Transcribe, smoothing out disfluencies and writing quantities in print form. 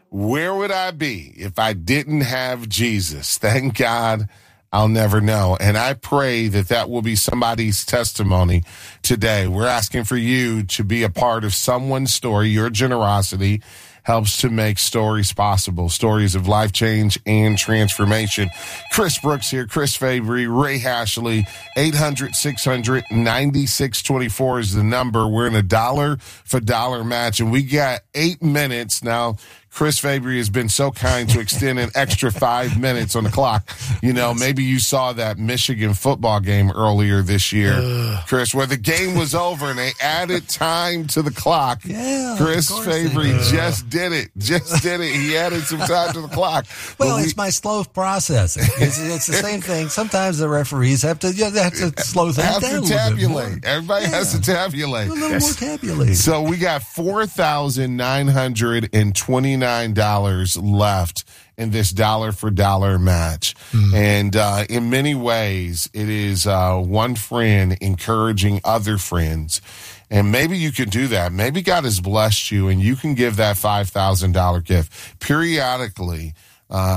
Where would I be if I didn't have Jesus? Thank God I'll never know. And I pray that that will be somebody's testimony today. We're asking for you to be a part of someone's story. Your generosity helps to make stories possible, stories of life change and transformation. Chris Brooks here, Chris Fabry, Ray Hashley, 800-600-9624 is the number. We're in a dollar for dollar match, and we got 8 minutes now. Chris Fabry has been so kind to extend an extra 5 minutes on the clock. You know, maybe you saw that Michigan football game earlier this year, Chris, where the game was over and they added time to the clock. Yeah, Chris Fabry just did it. He added some time to the clock. Well, it's my slow processing. It's the same thing. Sometimes the referees have to slow things down a little bit more. Everybody has to tabulate. A little more tabulate. So we got $4,929 left in this dollar for dollar match. And in many ways, it is one friend encouraging other friends. And maybe you can do that. Maybe God has blessed you and you can give that $5,000 gift periodically.